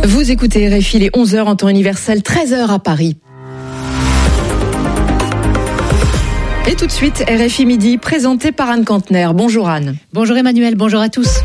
Vous écoutez RFI, les 11h en temps universel, 13h à Paris. Et tout de suite, RFI Midi, présenté par Anne Kantner. Bonjour Anne. Bonjour Emmanuel, bonjour à tous.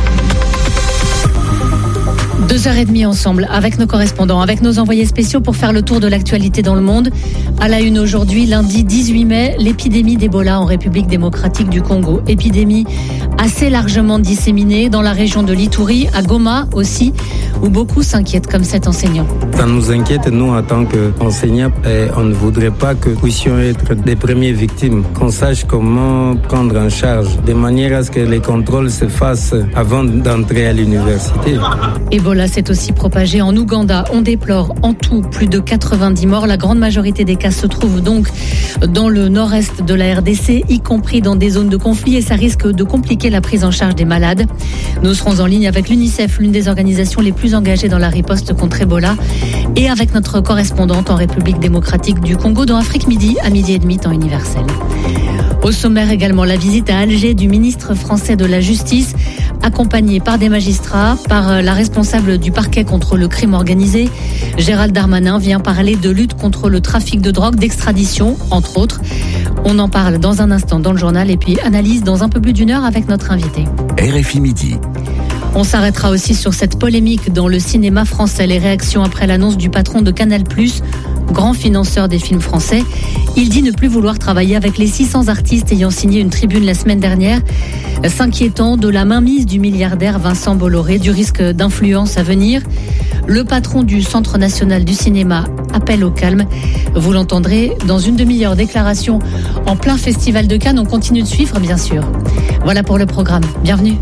2h30 ensemble avec nos correspondants, avec nos envoyés spéciaux pour faire le tour de l'actualité dans le monde. À la une aujourd'hui, lundi 18 mai, l'épidémie d'Ebola en République démocratique du Congo. Épidémie assez largement disséminée dans la région de l'Ituri, à Goma aussi, où beaucoup s'inquiètent comme cet enseignant. Ça nous inquiète, nous, en tant qu'enseignants, et on ne voudrait pas que nous puissions être des premières victimes, qu'on sache comment prendre en charge, de manière à ce que les contrôles se fassent avant d'entrer à l'université. Ebola s'est aussi propagé en Ouganda. On déplore en tout plus de 90 morts. La grande majorité des cas se trouvent donc dans le nord-est de la RDC, y compris dans des zones de conflit, et ça risque de compliquer la prise en charge des malades. Nous serons en ligne avec l'UNICEF, l'une des organisations les plus engagées dans la riposte contre Ebola, et avec notre correspondante en République démocratique du Congo dans Afrique Midi, à 12h30 temps universel. Au sommaire également, la visite à Alger du ministre français de la Justice, accompagné par des magistrats, par la responsable du parquet contre le crime organisé. Gérald Darmanin vient parler de lutte contre le trafic de drogue, d'extradition, entre autres. On en parle dans un instant dans le journal et puis analyse dans un peu plus d'1 heure avec notre invité. RFI Midi. On s'arrêtera aussi sur cette polémique dans le cinéma français. Les réactions après l'annonce du patron de Canal+, grand financeur des films français. Il dit ne plus vouloir travailler avec les 600 artistes ayant signé une tribune la semaine dernière, s'inquiétant de la mainmise du milliardaire Vincent Bolloré, du risque d'influence à venir. Le patron du Centre national du cinéma appelle au calme. Vous l'entendrez dans une demi-heure. Déclaration en plein festival de Cannes. On continue de suivre, bien sûr. Voilà pour le programme. Bienvenue.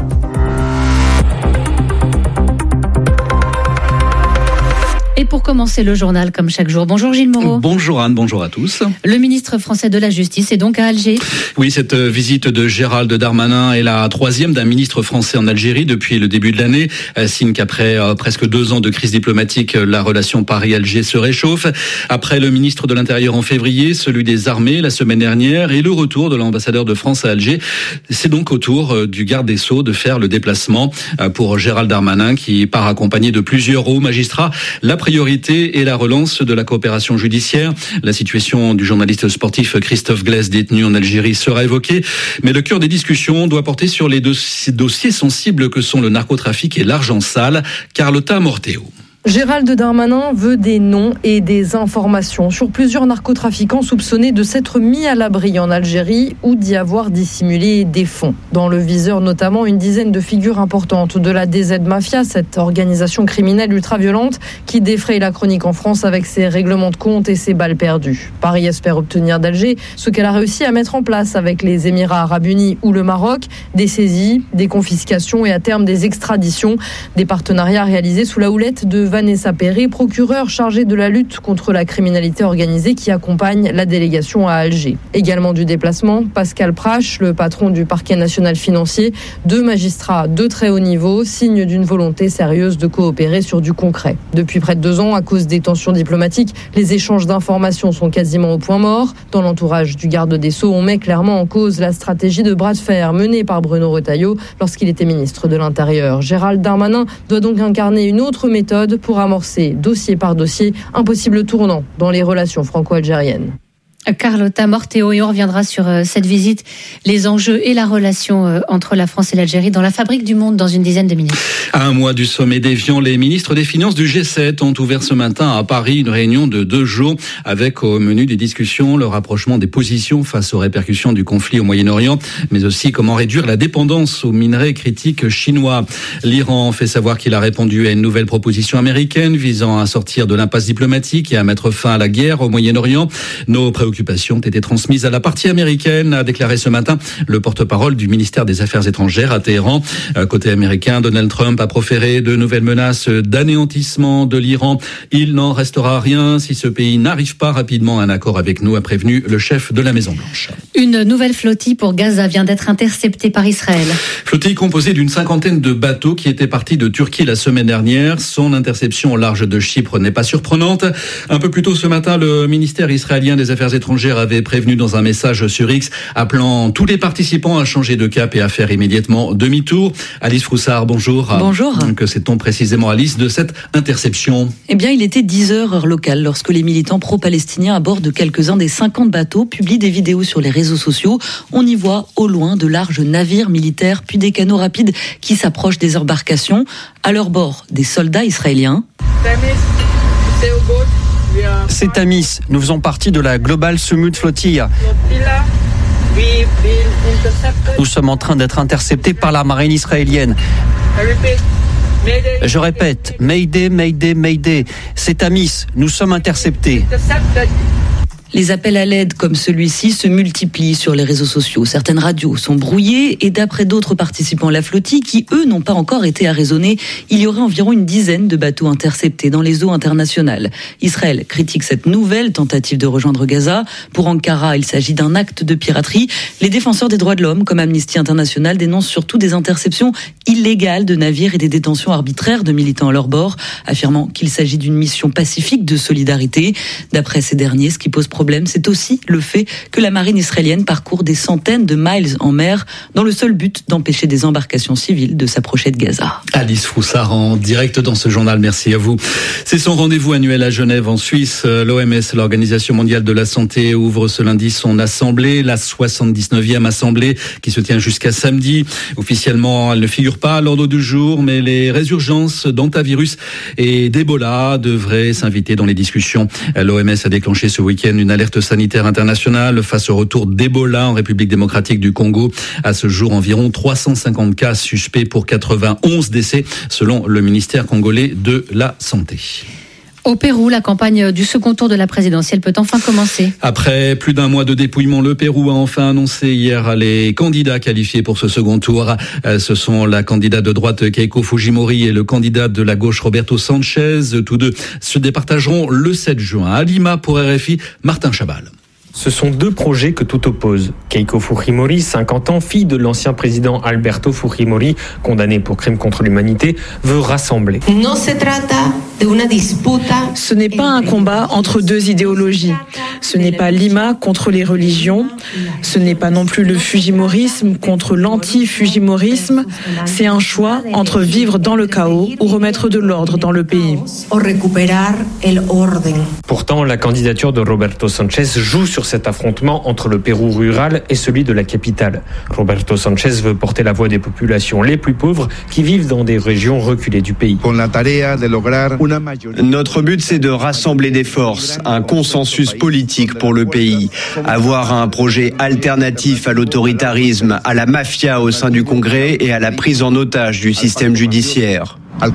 Et pour commencer le journal, comme chaque jour, bonjour Gilles Moreau. Bonjour Anne, bonjour à tous. Le ministre français de la Justice est donc à Alger. Oui, cette visite de Gérald Darmanin est la troisième d'un ministre français en Algérie depuis le début de l'année. Signe qu'après presque 2 ans de crise diplomatique, la relation Paris-Alger se réchauffe. Après le ministre de l'Intérieur en février, celui des Armées la semaine dernière et le retour de l'ambassadeur de France à Alger, c'est donc au tour du garde des Sceaux de faire le déplacement pour Gérald Darmanin qui part accompagné de plusieurs hauts magistrats. La priorité est la relance de la coopération judiciaire. La situation du journaliste sportif Christophe Glaise détenu en Algérie sera évoquée, mais le cœur des discussions doit porter sur les dossiers sensibles que sont le narcotrafic et l'argent sale. Carlotta Morteo. Gérald Darmanin veut des noms et des informations sur plusieurs narcotrafiquants soupçonnés de s'être mis à l'abri en Algérie ou d'y avoir dissimulé des fonds. Dans le viseur notamment une dizaine de figures importantes de la DZ Mafia, cette organisation criminelle ultra-violente qui défraye la chronique en France avec ses règlements de compte et ses balles perdues. Paris espère obtenir d'Alger ce qu'elle a réussi à mettre en place avec les Émirats Arabes Unis ou le Maroc, des saisies, des confiscations et à terme des extraditions, des partenariats réalisés sous la houlette de Vanessa Perret, procureure chargée de la lutte contre la criminalité organisée qui accompagne la délégation à Alger. Également du déplacement, Pascal Prache, le patron du parquet national financier, 2 magistrats de très haut niveau, signe d'une volonté sérieuse de coopérer sur du concret. Depuis près de 2 ans, à cause des tensions diplomatiques, les échanges d'informations sont quasiment au point mort. Dans l'entourage du garde des Sceaux, on met clairement en cause la stratégie de bras de fer menée par Bruno Retailleau lorsqu'il était ministre de l'Intérieur. Gérald Darmanin doit donc incarner une autre méthode pour amorcer, dossier par dossier, un possible tournant dans les relations franco-algériennes. Carlotta Morteo, et on reviendra sur cette visite, les enjeux et la relation entre la France et l'Algérie dans la fabrique du monde dans une dizaine de minutes. À un mois du sommet d'Évian, les ministres des Finances du G7 ont ouvert ce matin à Paris une réunion de 2 jours avec au menu des discussions le rapprochement des positions face aux répercussions du conflit au Moyen-Orient, mais aussi comment réduire la dépendance aux minerais critiques chinois. L'Iran fait savoir qu'il a répondu à une nouvelle proposition américaine visant à sortir de l'impasse diplomatique et à mettre fin à la guerre au Moyen-Orient. Nos préoccupations ont été transmises à la partie américaine, a déclaré ce matin le porte-parole du ministère des Affaires étrangères à Téhéran. Côté américain, Donald Trump a proféré de nouvelles menaces d'anéantissement de l'Iran. Il n'en restera rien si ce pays n'arrive pas rapidement à un accord avec nous, a prévenu le chef de la Maison-Blanche. Une nouvelle flottille pour Gaza vient d'être interceptée par Israël. Flottille composée d'une 50aine de bateaux qui étaient partis de Turquie la semaine dernière. Son interception au large de Chypre n'est pas surprenante. Un peu plus tôt ce matin, le ministère israélien des Affaires étrangères avait prévenu dans un message sur X, appelant tous les participants à changer de cap et à faire immédiatement demi-tour. Alice Froussard, bonjour. Bonjour. Que sait-on précisément, Alice, de cette interception ? Eh bien, il était 10h heure locale lorsque les militants pro-palestiniens à bord de quelques-uns des 50 bateaux publient des vidéos sur les réseaux sociaux. On y voit au loin de larges navires militaires puis des canots rapides qui s'approchent des embarcations. À leur bord, des soldats israéliens. C'est Tamis, nous faisons partie de la Global Summit Flotilla. Nous sommes en train d'être interceptés par la marine israélienne. Je répète, Mayday, Mayday, Mayday. C'est Tamis, nous sommes interceptés. Les appels à l'aide comme celui-ci se multiplient sur les réseaux sociaux. Certaines radios sont brouillées et d'après d'autres participants à la flottille qui, eux, n'ont pas encore été arraisonnés, il y aurait environ une dizaine de bateaux interceptés dans les eaux internationales. Israël critique cette nouvelle tentative de rejoindre Gaza. Pour Ankara, il s'agit d'un acte de piraterie. Les défenseurs des droits de l'homme, comme Amnesty International, dénoncent surtout des interceptions illégales de navires et des détentions arbitraires de militants à leur bord, affirmant qu'il s'agit d'une mission pacifique de solidarité. D'après ces derniers, ce qui pose problème, c'est aussi le fait que la marine israélienne parcourt des centaines de miles en mer dans le seul but d'empêcher des embarcations civiles de s'approcher de Gaza. Alice Froussard en direct dans ce journal, merci à vous. C'est son rendez-vous annuel à Genève en Suisse. L'OMS, l'Organisation mondiale de la santé, ouvre ce lundi son assemblée, la 79e assemblée qui se tient jusqu'à samedi. Officiellement, elle ne figure pas à l'ordre du jour, mais les résurgences d'hantavirus et d'Ebola devraient s'inviter dans les discussions. L'OMS a déclenché ce week-end une alerte sanitaire internationale face au retour d'Ebola en République démocratique du Congo. À ce jour, environ 350 cas suspects pour 91 décès, selon le ministère congolais de la Santé. Au Pérou, la campagne du second tour de la présidentielle peut enfin commencer. Après plus d'un mois de dépouillement, le Pérou a enfin annoncé hier les candidats qualifiés pour ce second tour. Ce sont la candidate de droite Keiko Fujimori et le candidat de la gauche Roberto Sanchez. Tous deux se départageront le 7 juin. À Lima pour RFI, Martin Chabal. Ce sont deux projets que tout oppose. Keiko Fujimori, 50 ans, fille de l'ancien président Alberto Fujimori, condamné pour crimes contre l'humanité, veut rassembler. Ce n'est pas un combat entre deux idéologies. Ce n'est pas Lima contre les religions. Ce n'est pas non plus le fujimorisme contre l'anti-fujimorisme. C'est un choix entre vivre dans le chaos ou remettre de l'ordre dans le pays. Pourtant, la candidature de Roberto Sanchez joue sur cet affrontement entre le Pérou rural et celui de la capitale. Roberto Sanchez veut porter la voix des populations les plus pauvres qui vivent dans des régions reculées du pays. Notre but, c'est de rassembler des forces, un consensus politique pour le pays, avoir un projet alternatif à l'autoritarisme, à la mafia au sein du Congrès et à la prise en otage du système judiciaire.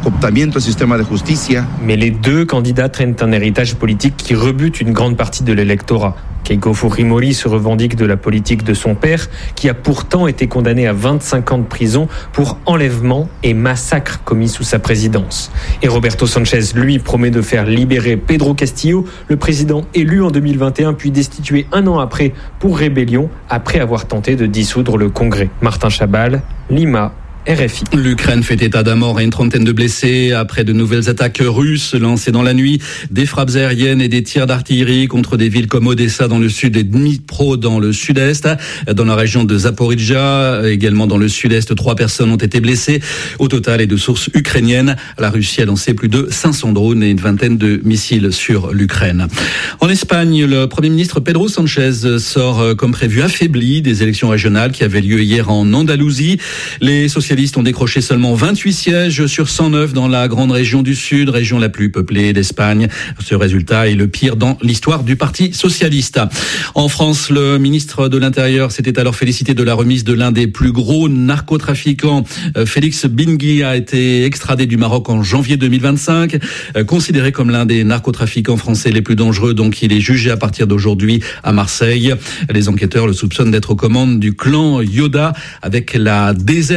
Mais les deux candidats traînent un héritage politique qui rebute une grande partie de l'électorat. Keiko Fujimori se revendique de la politique de son père, qui a pourtant été condamné à 25 ans de prison pour enlèvement et massacre commis sous sa présidence. Et Roberto Sanchez, lui, promet de faire libérer Pedro Castillo, le président élu en 2021, puis destitué un an après pour rébellion, après avoir tenté de dissoudre le Congrès. Martin Chabal, Lima, RFI. L'Ukraine fait état d'un mort et une trentaine de blessés après de nouvelles attaques russes lancées dans la nuit. Des frappes aériennes et des tirs d'artillerie contre des villes comme Odessa dans le sud et Dnipro dans le sud-est. Dans la région de Zaporizhzhia, également dans le sud-est, 3 personnes ont été blessées. Au total, et de sources ukrainiennes, la Russie a lancé plus de 500 drones et une vingtaine de missiles sur l'Ukraine. En Espagne, le Premier ministre Pedro Sanchez sort comme prévu affaibli des élections régionales qui avaient lieu hier en Andalousie. Les socialistes ont décroché seulement 28 sièges sur 109 dans la grande région du Sud, région la plus peuplée d'Espagne. Ce résultat est le pire dans l'histoire du Parti socialiste. En France, le ministre de l'Intérieur s'était alors félicité de la remise de l'un des plus gros narcotrafiquants. Félix Bingui a été extradé du Maroc en janvier 2025. Considéré comme l'un des narcotrafiquants français les plus dangereux, donc il est jugé à partir d'aujourd'hui à Marseille. Les enquêteurs le soupçonnent d'être aux commandes du clan Yoda avec la DZ Mafia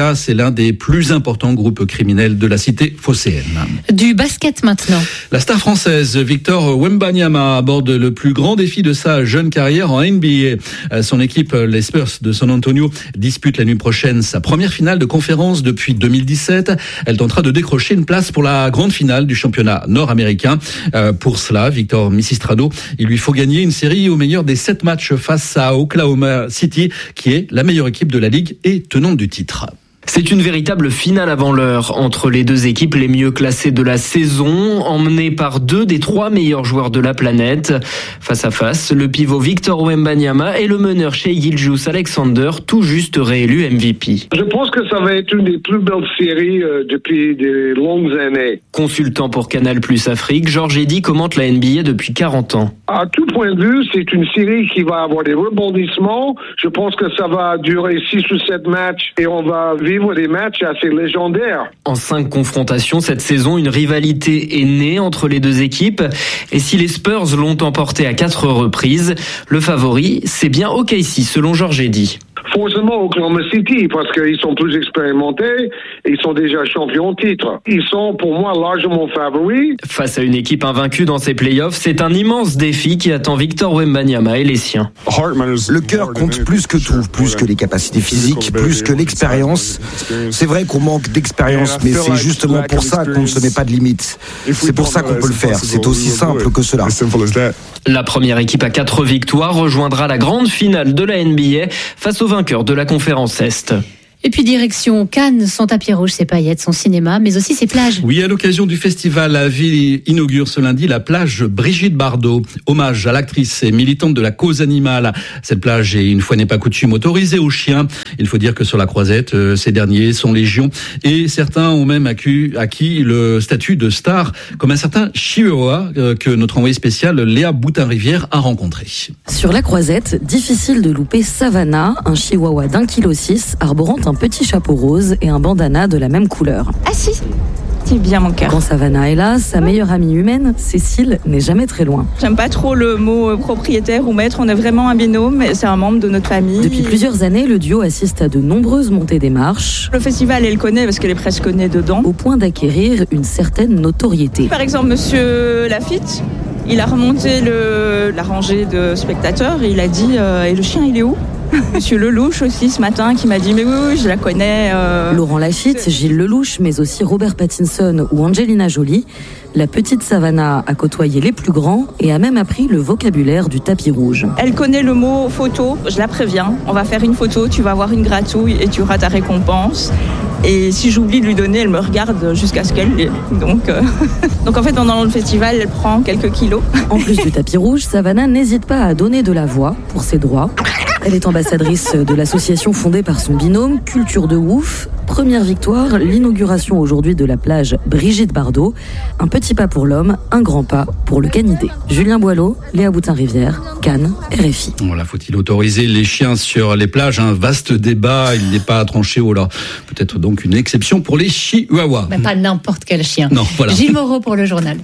Mafia, c'est l'un des plus importants groupes criminels de la cité phocéenne. Du basket maintenant. La star française Victor Wembanyama aborde le plus grand défi de sa jeune carrière en NBA. Son équipe, les Spurs de San Antonio, dispute la nuit prochaine sa première finale de conférence depuis 2017. Elle tentera de décrocher une place pour la grande finale du championnat nord-américain. Pour cela, Victor Misistrado, il lui faut gagner une série au meilleur des 7 matchs face à Oklahoma City, qui est la meilleure équipe de la ligue et tenante du titre. C'est une véritable finale avant l'heure entre les deux équipes les mieux classées de la saison, emmenées par 2 des 3 meilleurs joueurs de la planète. Face à face, le pivot Victor Wembanyama et le meneur Shai Gilgeous-Alexander, tout juste réélu MVP. Je pense que ça va être une des plus belles séries depuis de longues années. Consultant pour Canal+ Afrique, Georges Eddy commente la NBA depuis 40 ans. À tout point de vue, c'est une série qui va avoir des rebondissements. Je pense que ça va durer 6 ou 7 matchs et on va vivre des matchs assez légendaires. En 5 confrontations cette saison, une rivalité est née entre les deux équipes. Et si les Spurs l'ont emporté à 4 reprises, le favori, c'est bien OKC selon Georges Eddy. Forcément Oklahoma City, parce qu'ils sont plus expérimentés, ils sont déjà champions de titre. Ils sont pour moi largement favoris. Face à une équipe invaincue dans ces playoffs, c'est un immense défi qui attend Victor Wembanyama et les siens. Le cœur compte plus que tout, plus que les capacités physiques, plus que l'expérience. C'est vrai qu'on manque d'expérience, mais c'est justement pour ça qu'on ne se met pas de limites. C'est pour ça qu'on peut le faire, c'est aussi simple que cela. La première équipe à 4 victoires rejoindra la grande finale de la NBA face au vainqueur de la conférence Est. Et puis direction Cannes, son tapis rouge, ses paillettes, son cinéma, mais aussi ses plages. Oui, à l'occasion du festival, la ville inaugure ce lundi la plage Brigitte Bardot. Hommage à l'actrice et militante de la cause animale. Cette plage est, une fois n'est pas coutume, autorisée aux chiens. Il faut dire que sur la Croisette, ces derniers sont légion. Et certains ont même acquis le statut de star, comme un certain Chihuahua que notre envoyé spécial Léa Boutin-Rivière a rencontré. Sur la Croisette, difficile de louper Savannah, un Chihuahua d'1,6 kg, arborant un petit chapeau rose et un bandana de la même couleur. Ah si, c'est bien mon cœur. Quand Savannah est là, sa meilleure amie humaine, Cécile, n'est jamais très loin. J'aime pas trop le mot propriétaire ou maître, on est vraiment un binôme, c'est un membre de notre famille. Depuis plusieurs années, le duo assiste à de nombreuses montées des marches. Le festival, elle connaît parce qu'elle est presque née dedans. Au point d'acquérir une certaine notoriété. Par exemple, Monsieur Lafitte, il a remonté la rangée de spectateurs et il a dit et le chien il est où ? Monsieur Lelouch aussi ce matin qui m'a dit mais oui je la connais. Laurent Lafitte, Gilles Lelouch, mais aussi Robert Pattinson ou Angelina Jolie. La petite Savannah a côtoyé les plus grands et a même appris le vocabulaire du tapis rouge. Elle connaît le mot photo, je la préviens. On va faire une photo, tu vas avoir une gratouille et tu auras ta récompense. Et si j'oublie de lui donner, elle me regarde jusqu'à ce qu'elle l'ait. Donc en fait, pendant le festival, elle prend quelques kilos. En plus du tapis rouge, Savannah n'hésite pas à donner de la voix pour ses droits. Elle est ambassadrice de l'association fondée par son binôme, Culture de Ouf. Première victoire, l'inauguration aujourd'hui de la plage Brigitte Bardot. Un petit pas pour l'homme, un grand pas pour le canidé. Julien Boileau, Léa Boutin-Rivière, Cannes, RFI. Voilà, faut-il autoriser les chiens sur les plages ? Un vaste débat, il n'est pas tranché. Ou alors peut-être donc une exception pour les chihuahuas. Mais pas n'importe quel chien. Non, voilà. Gilles Moreau pour le journal.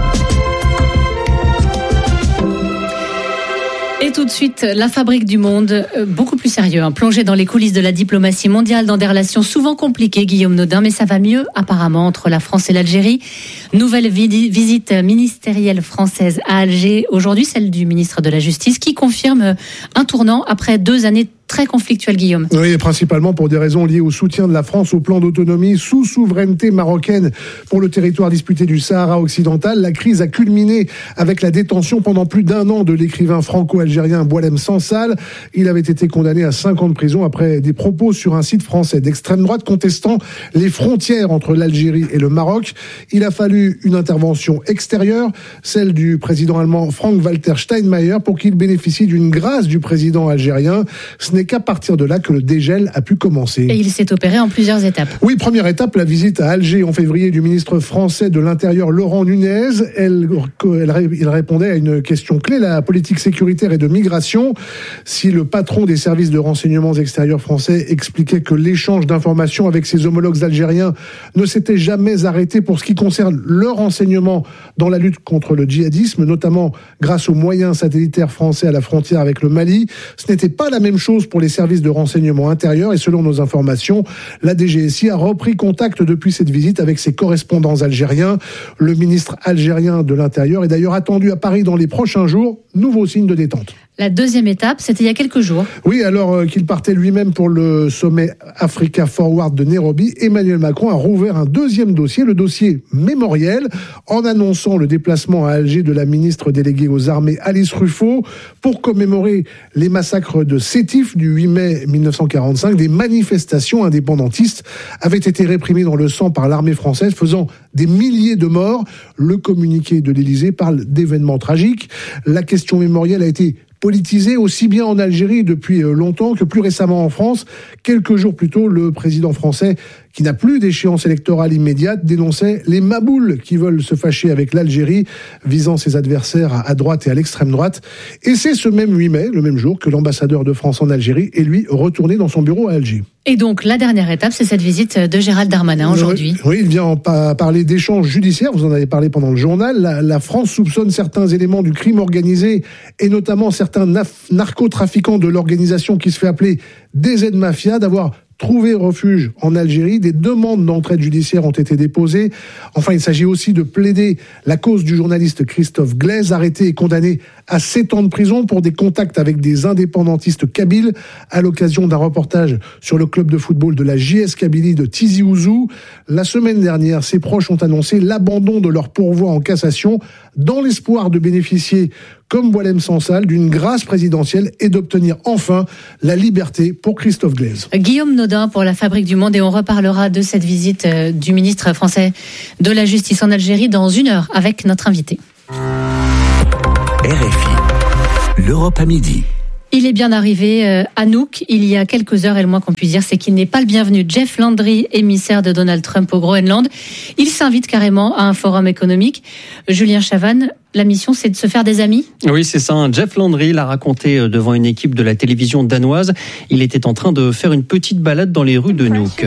Et tout de suite, la fabrique du monde, beaucoup plus sérieux, plongé dans les coulisses de la diplomatie mondiale, dans des relations souvent compliquées, Guillaume Nodin, mais ça va mieux apparemment entre la France et l'Algérie. Nouvelle visite ministérielle française à Alger, aujourd'hui celle du ministre de la Justice, qui confirme un tournant après 2 années très conflictuel, Guillaume. Oui, et principalement pour des raisons liées au soutien de la France au plan d'autonomie sous souveraineté marocaine pour le territoire disputé du Sahara occidental. La crise a culminé avec la détention pendant plus d'1 an de l'écrivain franco-algérien Boualem Sansal. Il avait été condamné à 5 ans de prison après des propos sur un site français d'extrême droite contestant les frontières entre l'Algérie et le Maroc. Il a fallu une intervention extérieure, celle du président allemand Frank-Walter Steinmeier, pour qu'il bénéficie d'une grâce du président algérien. Ce n'est qu'à partir de là que le dégel a pu commencer. Et il s'est opéré en plusieurs étapes. Oui, première étape, la visite à Alger en février du ministre français de l'Intérieur Laurent Nunez. Il répondait à une question clé, la politique sécuritaire et de migration. Si le patron des services de renseignements extérieurs français expliquait que l'échange d'informations avec ses homologues algériens ne s'était jamais arrêté pour ce qui concerne leur renseignement dans la lutte contre le djihadisme, notamment grâce aux moyens satellitaires français à la frontière avec le Mali, ce n'était pas la même chose chose pour les services de renseignement intérieur et selon nos informations, la DGSI a repris contact depuis cette visite avec ses correspondants algériens. Le ministre algérien de l'Intérieur est d'ailleurs attendu à Paris dans les prochains jours. Nouveau signe de détente. La deuxième étape, c'était il y a quelques jours. Oui, alors qu'il partait lui-même pour le sommet Africa Forward de Nairobi, Emmanuel Macron a rouvert un deuxième dossier, le dossier mémoriel, en annonçant le déplacement à Alger de la ministre déléguée aux armées Alice Ruffo pour commémorer les massacres de Sétif du 8 mai 1945. Des manifestations indépendantistes avaient été réprimées dans le sang par l'armée française, faisant des milliers de morts. Le communiqué de l'Élysée parle d'événements tragiques. La question mémorielle a été politisé aussi bien en Algérie depuis longtemps que plus récemment en France. Quelques jours plus tôt, le président français, qui n'a plus d'échéance électorale immédiate, dénonçait les maboules qui veulent se fâcher avec l'Algérie, visant ses adversaires à droite et à l'extrême droite. Et c'est ce même 8 mai, le même jour, que l'ambassadeur de France en Algérie est lui retourné dans son bureau à Alger. Et donc, la dernière étape, c'est cette visite de Gérald Darmanin aujourd'hui. Oui, il vient parler d'échanges judiciaires. Vous en avez parlé pendant le journal. La France soupçonne certains éléments du crime organisé et notamment certains narcotrafiquants de l'organisation qui se fait appeler DZ Mafia d'avoir trouvé refuge en Algérie. Des demandes d'entraide judiciaire ont été déposées. Enfin, il s'agit aussi de plaider la cause du journaliste Christophe Glaise, arrêté et condamné à 7 ans de prison pour des contacts avec des indépendantistes kabyles à l'occasion d'un reportage sur le club de football de la JS Kabylie de Tizi Ouzou. La semaine dernière, ses proches ont annoncé l'abandon de leur pourvoi en cassation dans l'espoir de bénéficier, comme Boualem Sansal, d'une grâce présidentielle et d'obtenir enfin la liberté pour Christophe Glaise. Guillaume Nodin pour la Fabrique du Monde, et on reparlera de cette visite du ministre français de la Justice en Algérie dans 1 heure avec notre invité. RFI, l'Europe à midi. Il est bien arrivé à Nuuk il y a quelques heures, et le moins qu'on puisse dire, c'est qu'il n'est pas le bienvenu. Jeff Landry, émissaire de Donald Trump au Groenland, il s'invite carrément à un forum économique. Julien Chavannes, la mission, c'est de se faire des amis ? Oui, c'est ça. Jeff Landry l'a raconté devant une équipe de la télévision danoise. Il était en train de faire une petite balade dans les rues de Nuuk.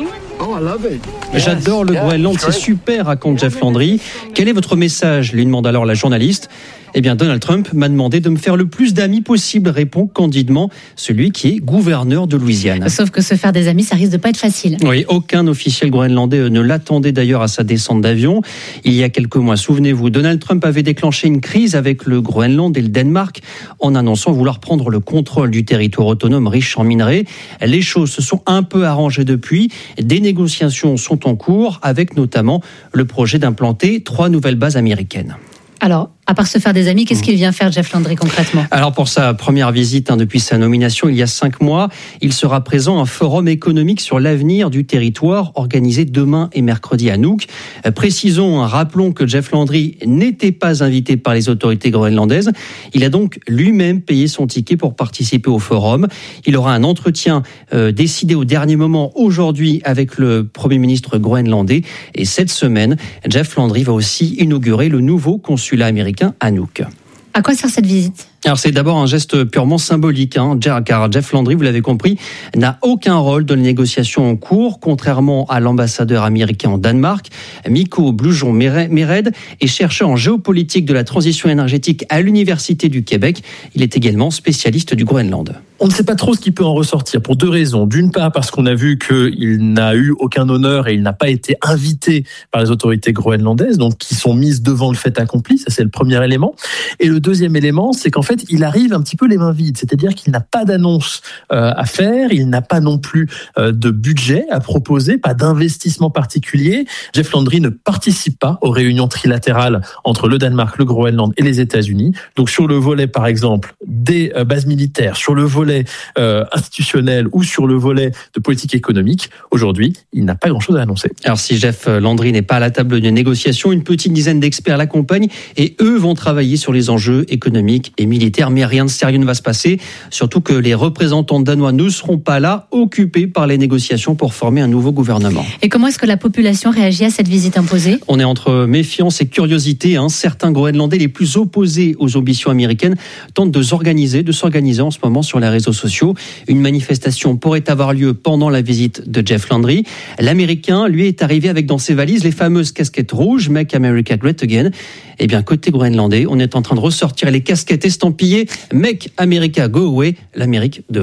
J'adore le Groenland, c'est super, raconte Jeff Landry. Quel est votre message ? Lui demande alors la journaliste. Eh bien, Donald Trump m'a demandé de me faire le plus d'amis possible, répond candidement celui qui est gouverneur de Louisiane. Sauf que se faire des amis, ça risque de pas être facile. Oui, aucun officiel groenlandais ne l'attendait d'ailleurs à sa descente d'avion. Il y a quelques mois, souvenez-vous, Donald Trump avait déclenché une crise avec le Groenland et le Danemark en annonçant vouloir prendre le contrôle du territoire autonome riche en minerais. Les choses se sont un peu arrangées depuis. Des négociations sont en cours avec notamment le projet d'implanter 3 nouvelles bases américaines. Alors, à part se faire des amis, qu'est-ce qu'il vient faire Jeff Landry concrètement ? Alors pour sa première visite depuis sa nomination il y a 5 mois, il sera présent à un forum économique sur l'avenir du territoire organisé demain et mercredi à Nuuk. Précisons, rappelons que Jeff Landry n'était pas invité par les autorités groenlandaises. Il a donc lui-même payé son ticket pour participer au forum. Il aura un entretien décidé au dernier moment aujourd'hui avec le Premier ministre groenlandais. Et cette semaine, Jeff Landry va aussi inaugurer le nouveau consulat américain à Nuuk. À quoi sert cette visite ? Alors c'est d'abord un geste purement symbolique, car Jeff Landry, vous l'avez compris, n'a aucun rôle dans les négociations en cours, contrairement à l'ambassadeur américain en Danemark. Mikko Blujon-Mered est chercheur en géopolitique de la transition énergétique à l'Université du Québec. Il est également spécialiste du Groenland. On ne sait pas trop ce qui peut en ressortir pour 2 raisons. D'une part, parce qu'on a vu qu'il n'a eu aucun honneur et il n'a pas été invité par les autorités groenlandaises, donc qui sont mises devant le fait accompli. Ça, c'est le premier élément. Et le deuxième élément, c'est qu'en fait, il arrive un petit peu les mains vides. C'est-à-dire qu'il n'a pas d'annonce à faire, il n'a pas non plus de budget à proposer, pas d'investissement particulier. Jeff Landry ne participe pas aux réunions trilatérales entre le Danemark, le Groenland et les États-Unis. Donc sur le volet, par exemple, des bases militaires, sur le volet institutionnel ou sur le volet de politique économique, aujourd'hui, il n'a pas grand-chose à annoncer. Alors si Jeff Landry n'est pas à la table de négociation, une petite dizaine d'experts l'accompagnent et eux vont travailler sur les enjeux économiques et militaires. Mais rien de sérieux ne va se passer, surtout que les représentants danois ne seront pas là, occupés par les négociations pour former un nouveau gouvernement. Et comment est-ce que la population réagit à cette visite imposée ? On est entre méfiance et curiosité. Certains Groenlandais les plus opposés aux ambitions américaines tentent de s'organiser en ce moment sur les réseaux sociaux. Une manifestation pourrait avoir lieu pendant la visite de Jeff Landry. L'Américain, lui, est arrivé avec dans ses valises les fameuses casquettes rouges, Make America Great Again. Eh bien, côté groenlandais, on est en train de ressortir les casquettes estampillées Make America Go Away, l'Amérique dehors.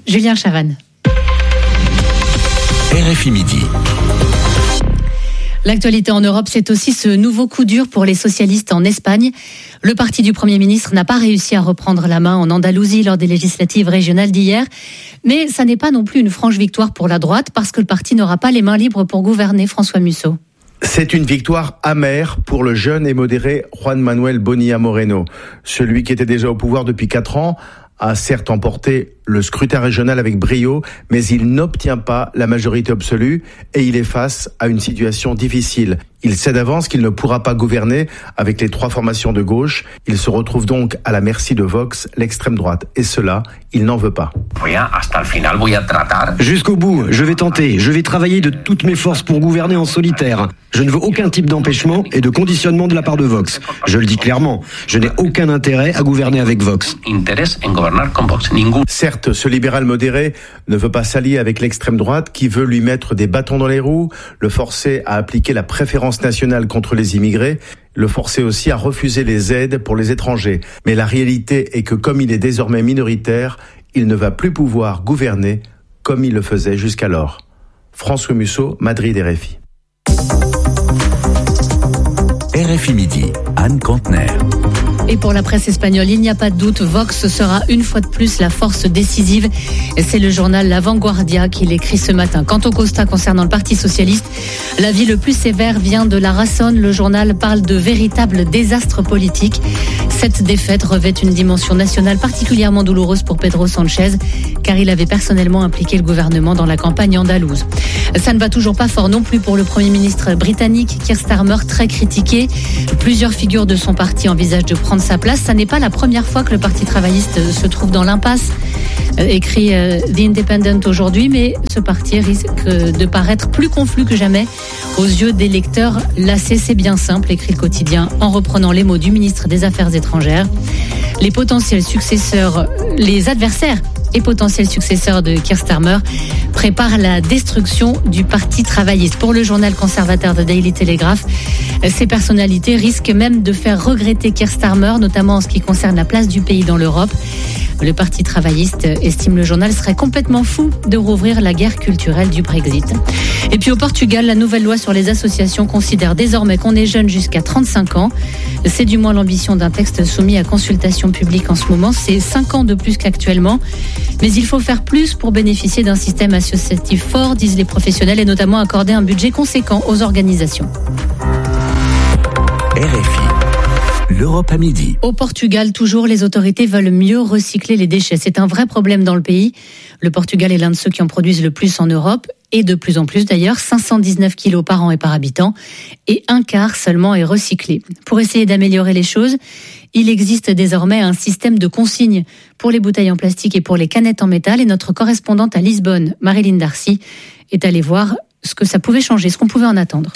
Julien Chavannes. RFI Midi. L'actualité en Europe, c'est aussi ce nouveau coup dur pour les socialistes en Espagne. Le parti du Premier ministre n'a pas réussi à reprendre la main en Andalousie lors des législatives régionales d'hier. Mais ça n'est pas non plus une franche victoire pour la droite parce que le parti n'aura pas les mains libres pour gouverner. François Musso. C'est une victoire amère pour le jeune et modéré Juan Manuel Bonilla Moreno. Celui qui était déjà au pouvoir depuis 4 ans a certes emporté le scrutin régional avec brio, mais il n'obtient pas la majorité absolue et il est face à une situation difficile. Il sait d'avance qu'il ne pourra pas gouverner avec les 3 formations de gauche. Il se retrouve donc à la merci de Vox, l'extrême droite. Et cela, il n'en veut pas. Jusqu'au bout, je vais tenter. Je vais travailler de toutes mes forces pour gouverner en solitaire. Je ne veux aucun type d'empêchement et de conditionnement de la part de Vox. Je le dis clairement, je n'ai aucun intérêt à gouverner avec Vox. Certes, ce libéral modéré ne veut pas s'allier avec l'extrême droite qui veut lui mettre des bâtons dans les roues, le forcer à appliquer la préférence nationale contre les immigrés, le forcer aussi à refuser les aides pour les étrangers. Mais la réalité est que comme il est désormais minoritaire, il ne va plus pouvoir gouverner comme il le faisait jusqu'alors. François Musso, Madrid, RFI. RFI Midi, Anne Contener. Et pour la presse espagnole, il n'y a pas de doute, Vox sera une fois de plus la force décisive. C'est le journal La Vanguardia qui l'écrit ce matin. Quant au constat concernant le Parti socialiste, l'avis le plus sévère vient de La Razón. Le journal parle de véritable désastre politique. Cette défaite revêt une dimension nationale particulièrement douloureuse pour Pedro Sánchez, car il avait personnellement impliqué le gouvernement dans la campagne andalouse. Ça ne va toujours pas fort non plus pour le Premier ministre britannique, Keir Starmer, très critiqué. Plusieurs figures de son parti envisagent de prendre sa place. Ça n'est pas la première fois que le Parti travailliste se trouve dans l'impasse, écrit The Independent aujourd'hui, mais ce parti risque de paraître plus confus que jamais aux yeux des lecteurs lassés. C'est bien simple, écrit le quotidien en reprenant les mots du ministre des Affaires étrangères. Les potentiels successeurs, les adversaires et potentiels successeurs de Keir Starmer préparent la destruction du Parti travailliste. Pour le journal conservateur de Daily Telegraph, ces personnalités risquent même de faire regretter Keir Starmer, notamment en ce qui concerne la place du pays dans l'Europe. Le Parti travailliste, estime le journal, serait complètement fou de rouvrir la guerre culturelle du Brexit. Et puis au Portugal, la nouvelle loi sur les associations considère désormais qu'on est jeune jusqu'à 35 ans. C'est du moins l'ambition d'un texte soumis à consultation publique en ce moment. C'est 5 ans de plus qu'actuellement. Mais il faut faire plus pour bénéficier d'un système associatif fort, disent les professionnels, et notamment accorder un budget conséquent aux organisations. RFI, l'Europe à midi. Au Portugal, toujours, les autorités veulent mieux recycler les déchets. C'est un vrai problème dans le pays. Le Portugal est l'un de ceux qui en produisent le plus en Europe, et de plus en plus d'ailleurs, 519 kilos par an et par habitant, et un quart seulement est recyclé. Pour essayer d'améliorer les choses, il existe désormais un système de consigne pour les bouteilles en plastique et pour les canettes en métal, et notre correspondante à Lisbonne, Marilyn Darcy, est allée voir ce que ça pouvait changer, ce qu'on pouvait en attendre.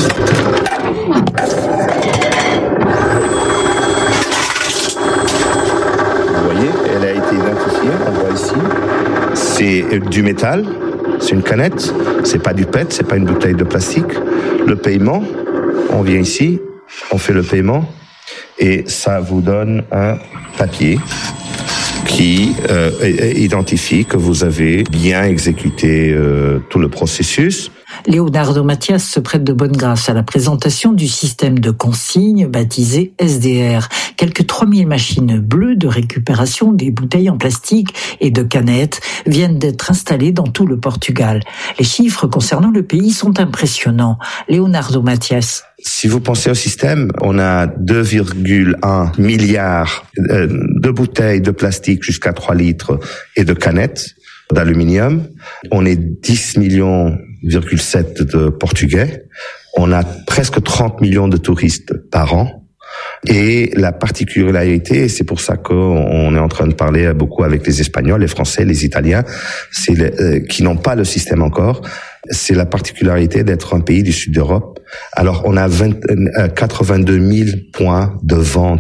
Vous voyez, elle a été identifiée, on voit ici. C'est du métal, c'est une canette, c'est pas du PET, c'est pas une bouteille de plastique. Le paiement, on vient ici, on fait le paiement et ça vous donne un papier qui identifie que vous avez bien exécuté tout le processus. Leonardo Matias se prête de bonne grâce à la présentation du système de consigne baptisé SDR. Quelques 3000 machines bleues de récupération des bouteilles en plastique et de canettes viennent d'être installées dans tout le Portugal. Les chiffres concernant le pays sont impressionnants. Leonardo Matias. Si vous pensez au système, on a 2,1 milliards de bouteilles de plastique jusqu'à 3 litres et de canettes d'aluminium. On est 10,7 millions de Portugais. On a presque 30 millions de touristes par an. Et la particularité, et c'est pour ça qu'on est en train de parler beaucoup avec les Espagnols, les Français, les Italiens, qui n'ont pas le système encore, c'est la particularité d'être un pays du sud d'Europe. Alors, on a 82 000 points de vente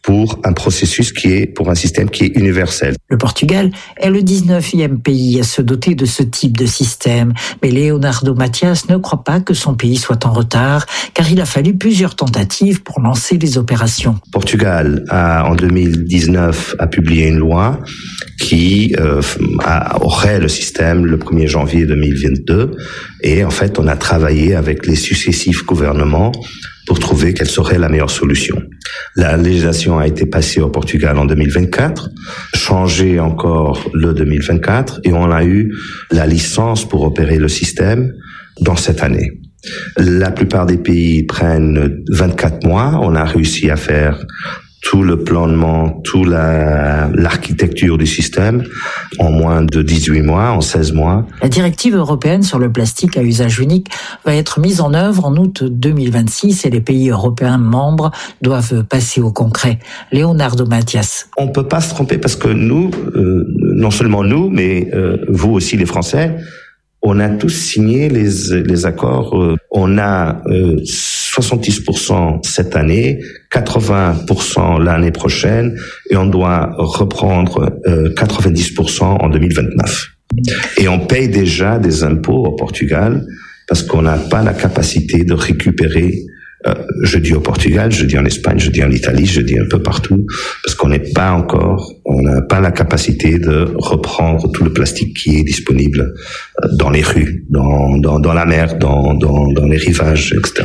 pour un processus pour un système qui est universel. Le Portugal est le 19e pays à se doter de ce type de système. Mais Leonardo Matias ne croit pas que son pays soit en retard, car il a fallu plusieurs tentatives pour lancer les opérations. Portugal en 2019 a publié une loi qui aurait le système le 1er janvier 2022. Et en fait, on a travaillé avec les successifs gouvernements pour trouver quelle serait la meilleure solution. La législation a été passée au Portugal en 2024, changée encore le 2024, et on a eu la licence pour opérer le système dans cette année. La plupart des pays prennent 24 mois. On a réussi à faire tout le planement, toute l'architecture du système en moins de 18 mois, en 16 mois. La directive européenne sur le plastique à usage unique va être mise en œuvre en août 2026 et les pays européens membres doivent passer au concret. Leonardo Matias. On peut pas se tromper parce que nous, non seulement nous, mais vous aussi les Français, on a tous signé les accords. On a 70% cette année, 80% l'année prochaine, et on doit reprendre 90% en 2029. Et on paye déjà des impôts au Portugal parce qu'on n'a pas la capacité de récupérer. Je dis au Portugal, je dis en Espagne, je dis en Italie, je dis un peu partout, parce qu'on n'a pas la capacité de reprendre tout le plastique qui est disponible dans les rues, dans la mer, dans les rivages, etc.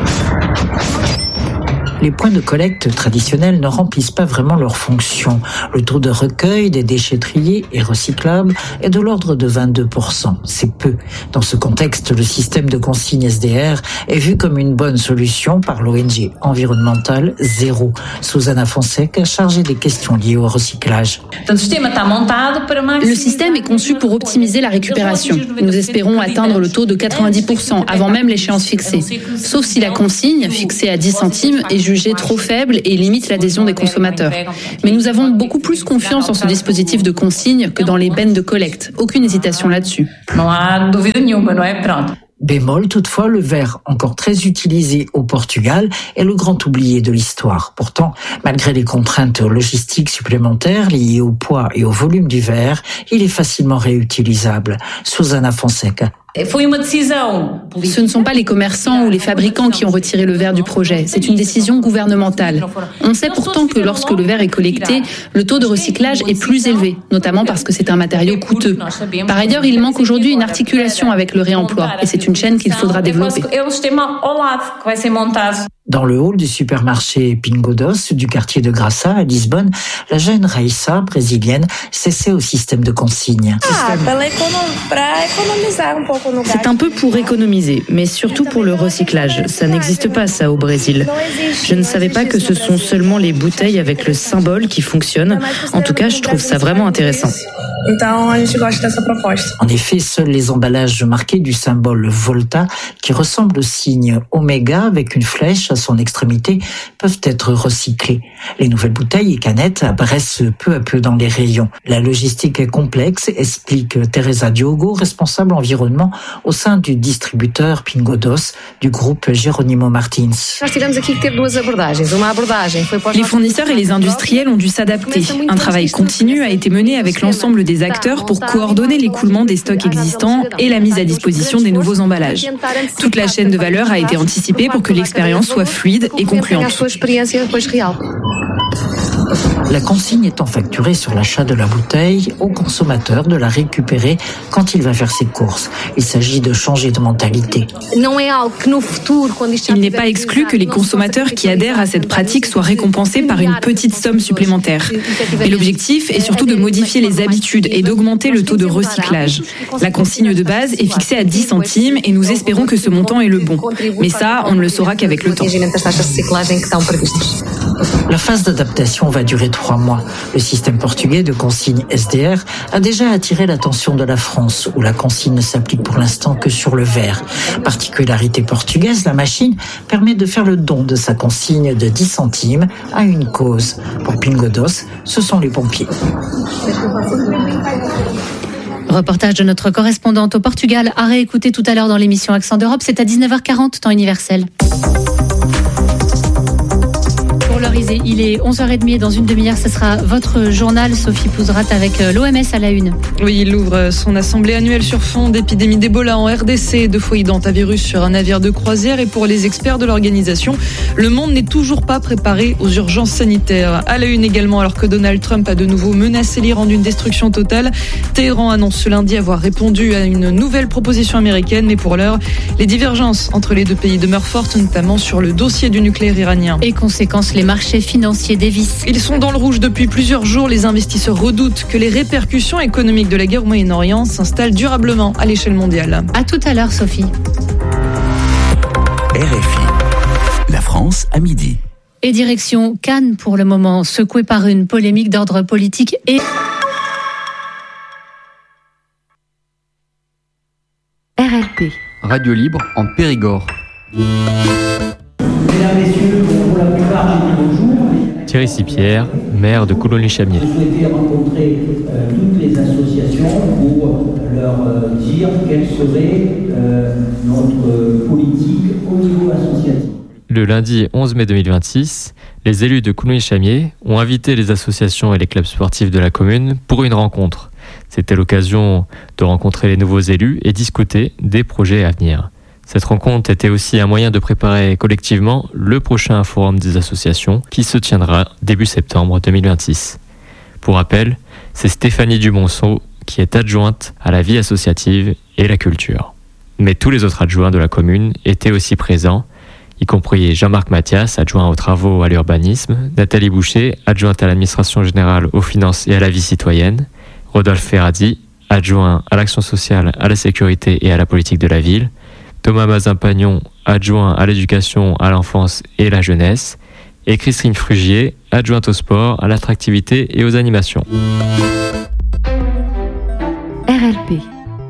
Les points de collecte traditionnels ne remplissent pas vraiment leur fonction. Le taux de recueil des déchets triés et recyclables est de l'ordre de 22%. C'est peu. Dans ce contexte, le système de consigne SDR est vu comme une bonne solution par l'ONG environnementale Zéro. Susana Fonseca, chargée des questions liées au recyclage. Le système est conçu pour optimiser la récupération. Nous espérons atteindre le taux de 90% avant même l'échéance fixée. Sauf si la consigne, fixée à 10 centimes, est jugée trop faible et limite l'adhésion des consommateurs. Mais nous avons beaucoup plus confiance en ce dispositif de consigne que dans les bennes de collecte. Aucune hésitation là-dessus. Bémol, toutefois, le verre, encore très utilisé au Portugal, est le grand oublié de l'histoire. Pourtant, malgré les contraintes logistiques supplémentaires liées au poids et au volume du verre, il est facilement réutilisable. Susana Fonseca. Ce ne sont pas les commerçants ou les fabricants qui ont retiré le verre du projet, c'est une décision gouvernementale. On sait pourtant que lorsque le verre est collecté, le taux de recyclage est plus élevé, notamment parce que c'est un matériau coûteux. Par ailleurs, il manque aujourd'hui une articulation avec le réemploi, et c'est une chaîne qu'il faudra développer. Dans le hall du supermarché Pingo Doce du quartier de Graça à Lisbonne, la jeune Raissa, brésilienne, s'essaie au système de consigne. C'est un peu pour économiser, mais surtout pour le recyclage. Ça n'existe pas, ça, au Brésil. Je ne savais pas que ce sont seulement les bouteilles avec le symbole qui fonctionnent. En tout cas, je trouve ça vraiment intéressant. En effet, seuls les emballages marqués du symbole Volta, qui ressemble au signe Oméga avec une flèche à son extrémité, peuvent être recyclés. Les nouvelles bouteilles et canettes apparaissent peu à peu dans les rayons. La logistique est complexe, explique Teresa Diogo, responsable environnement au sein du distributeur Pingo Doce du groupe Jerónimo Martins. Les fournisseurs et les industriels ont dû s'adapter. Un travail continu a été mené avec l'ensemble des acteurs pour coordonner l'écoulement des stocks existants et la mise à disposition des nouveaux emballages. Toute la chaîne de valeur a été anticipée pour que l'expérience soit fluide et concluante. La consigne étant facturée sur l'achat de la bouteille, au consommateur de la récupérer quand il va faire ses courses. Il s'agit de changer de mentalité. Il n'est pas exclu que les consommateurs qui adhèrent à cette pratique soient récompensés par une petite somme supplémentaire. Mais l'objectif est surtout de modifier les habitudes et d'augmenter le taux de recyclage. La consigne de base est fixée à 10 centimes et nous espérons que ce montant est le bon. Mais ça, on ne le saura qu'avec le temps. La phase d'adaptation va durer 3 mois. Le système portugais de consigne SDR a déjà attiré l'attention de la France, où la consigne ne s'applique pour l'instant que sur le verre. Particularité portugaise, la machine permet de faire le don de sa consigne de 10 centimes à une cause. Pour Pingo Doce, ce sont les pompiers. Reportage de notre correspondante au Portugal à réécouter tout à l'heure dans l'émission Accent d'Europe. C'est à 19h40, temps universel. Pour l'heure, Élysée. Il est 11h30 et dans une demi-heure, ce sera votre journal, Sophie Pouzrat, avec l'OMS à la une. Oui, il ouvre son assemblée annuelle sur fond d'épidémie d'Ebola en RDC, de foyers d'hantavirus sur un navire de croisière. Et pour les experts de l'organisation, le monde n'est toujours pas préparé aux urgences sanitaires. À la une également, alors que Donald Trump a de nouveau menacé l'Iran d'une destruction totale, Téhéran annonce ce lundi avoir répondu à une nouvelle proposition américaine. Mais pour l'heure, les divergences entre les deux pays demeurent fortes, notamment sur le dossier du nucléaire iranien. Et conséquence, les marchés financiers dévissent. Ils sont dans le rouge depuis plusieurs jours. Les investisseurs redoutent que les répercussions économiques de la guerre au Moyen-Orient s'installent durablement à l'échelle mondiale. À tout à l'heure, Sophie. RFI, la France à midi. Et direction Cannes pour le moment, secouée par une polémique d'ordre politique et... RLP. Radio libre en Périgord. Thierry Sipierre, maire de Cologny-Chamiers. J'ai souhaité rencontrer toutes les associations pour leur dire quelle serait notre politique au niveau associatif. Le lundi 11 mai 2026, les élus de Cologny-Chamiers ont invité les associations et les clubs sportifs de la commune pour une rencontre. C'était l'occasion de rencontrer les nouveaux élus et discuter des projets à venir. Cette rencontre était aussi un moyen de préparer collectivement le prochain forum des associations qui se tiendra début septembre 2026. Pour rappel, c'est Stéphanie Dumonceau qui est adjointe à la vie associative et la culture. Mais tous les autres adjoints de la commune étaient aussi présents, y compris Jean-Marc Mathias, adjoint aux travaux et à l'urbanisme, Nathalie Boucher, adjointe à l'administration générale, aux finances et à la vie citoyenne, Rodolphe Ferradi, adjoint à l'action sociale, à la sécurité et à la politique de la ville, Thomas Mazin-Pagnon, adjoint à l'éducation, à l'enfance et la jeunesse, et Christine Frugier, adjointe au sport, à l'attractivité et aux animations. RLP.